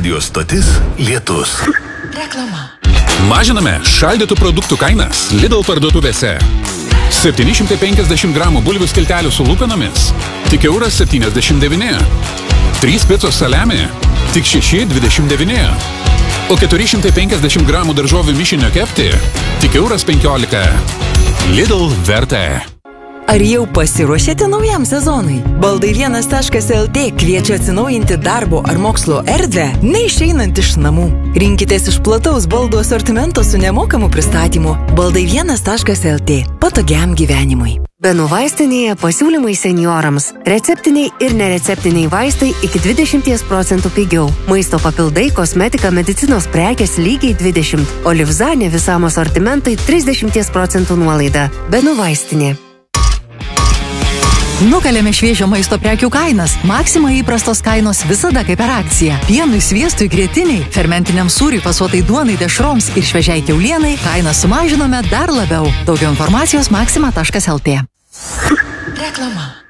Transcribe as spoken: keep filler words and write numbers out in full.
radijos stotis Lietus. Reklama. Mažiname šaldytų produktų kainas Lidl parduotuvėse. septyni šimtai penkiasdešimt gramų bulvių skiltelių su lūpinomis tik euras septyniasdešimt devyni. trys picos saliami tik šeši dvidešimt devyni. O keturi šimtai penkiasdešimt gramų daržovių mišinio kepti tik euras penkiolika. Lidl vertė. Ar jau pasiruošėte naujam sezonui? Baldai vienas taškas el tė kviečia atsinaujinti darbo ar mokslo erdvę, neišeinant iš namų. Rinkitės iš plataus baldų asortimento su nemokamu pristatymu. Baldai vienas taškas el tė. Patogiam gyvenimui. Benų vaistinėje pasiūlymai seniorams. Receptiniai ir nereceptiniai vaistai iki dvidešimt procentų pigiau. Maisto papildai, kosmetika, medicinos prekės lygiai dvidešimt. O Livzanė visam asortimentai trisdešimt procentų nuolaida. Benų vaistinė. Nukalėme šviežio maisto prekių kainas. Maxima įprastos kainos visada kaip per akciją. Pienui, sviestui, grietiniai, fermentiniam sūriui, fasuotai duonai, dešroms ir šviežiai kiaulienai kainą sumažinome dar labiau. Daugiau informacijos maxima taškas el tė. Reklama.